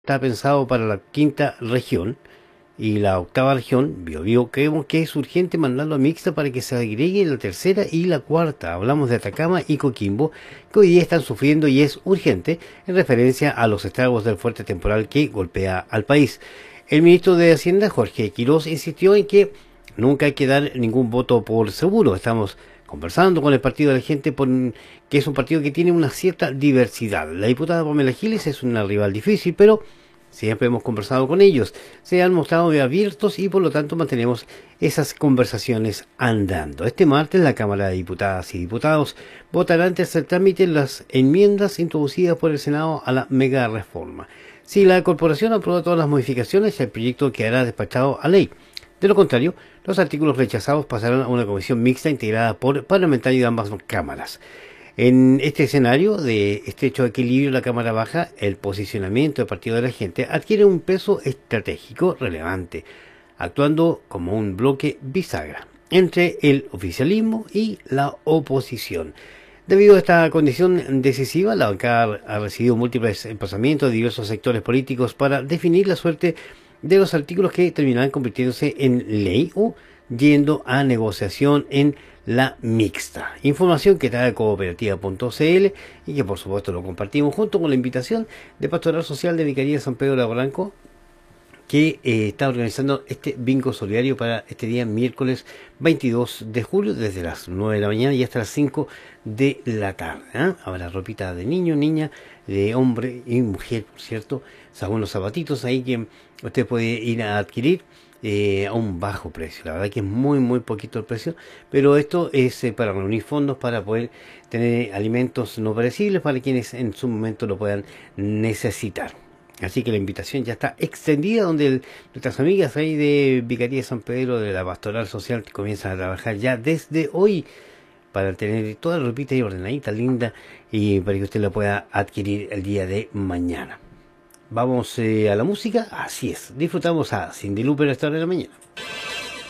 está pensado para la quinta región y la octava región, Biobío, creemos que es urgente mandarlo a mixta para que se agregue la tercera y la cuarta. Hablamos de Atacama y Coquimbo, que hoy día están sufriendo y es urgente en referencia a los estragos del fuerte temporal que golpea al país. El ministro de Hacienda, Jorge Quiroz, insistió en que nunca hay que dar ningún voto por seguro. Estamos conversando con el Partido de la Gente, que es un partido que tiene una cierta diversidad. La diputada Pamela Giles es una rival difícil, pero siempre hemos conversado con ellos. Se han mostrado abiertos y por lo tanto mantenemos esas conversaciones andando. Este martes la Cámara de Diputadas y Diputados votará antes del trámite las enmiendas introducidas por el Senado a la mega reforma. Si la corporación aprueba todas las modificaciones, el proyecto quedará despachado a ley. De lo contrario, los artículos rechazados pasarán a una comisión mixta integrada por parlamentarios de ambas cámaras. En este escenario de estrecho equilibrio, la Cámara Baja, el posicionamiento del Partido de la Gente adquiere un peso estratégico relevante, actuando como un bloque bisagra entre el oficialismo y la oposición. Debido a esta condición decisiva, la bancada ha recibido múltiples emplazamientos de diversos sectores políticos para definir la suerte de los artículos que terminarán convirtiéndose en ley o yendo a negociación en la mixta. Información que trae cooperativa.cl y que por supuesto lo compartimos junto con la invitación de Pastoral Social de Vicaría de San Pedro de Barranco, que está organizando este bingo solidario para este día miércoles 22 de julio desde las 9 de la mañana y hasta las 5 de la tarde. Habrá ropita de niño, niña, de hombre y mujer, por cierto, unos zapatitos ahí que usted puede ir a adquirir a un bajo precio. La verdad que es muy poquito el precio, pero esto es para reunir fondos para poder tener alimentos no perecibles para quienes en su momento lo puedan necesitar. Así que la invitación ya está extendida, donde nuestras amigas ahí de Vicaría de San Pedro, de la Pastoral Social, comienzan a trabajar ya desde hoy para tener toda la ropita ahí ordenadita, linda, y para que usted la pueda adquirir el día de mañana. Vamos a la música, así es, disfrutamos a Cindy Looper a esta hora de la mañana.